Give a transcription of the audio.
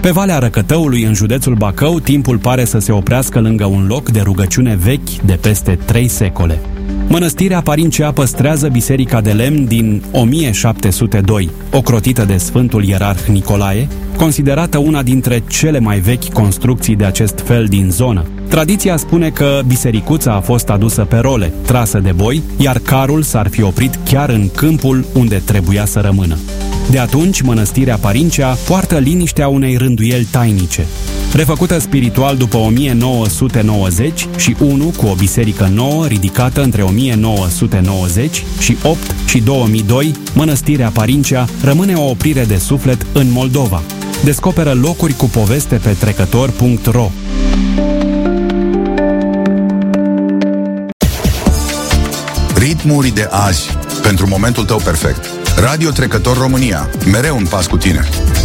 Pe Valea Răcătăului, în județul Bacău, timpul pare să se oprească lângă un loc de rugăciune vechi de peste 3 secole. Mănăstirea Parincea păstrează biserica de lemn din 1702, ocrotită de Sfântul Ierarh Nicolae, considerată una dintre cele mai vechi construcții de acest fel din zonă. Tradiția spune că bisericuța a fost adusă pe role, trasă de boi, iar carul s-ar fi oprit chiar în câmpul unde trebuia să rămână. De atunci, mănăstirea Parincea poartă liniștea unei rânduieli tainice. Refăcută spiritual după 1990 și 1 cu o biserică nouă ridicată între 1990 și 8 și 2002, mănăstirea Parincea rămâne o oprire de suflet în Moldova. Descoperă locuri cu poveste pe trecător.ro. Ritmuri de azi, pentru momentul tău perfect. Radio Trecător România, mereu un pas cu tine.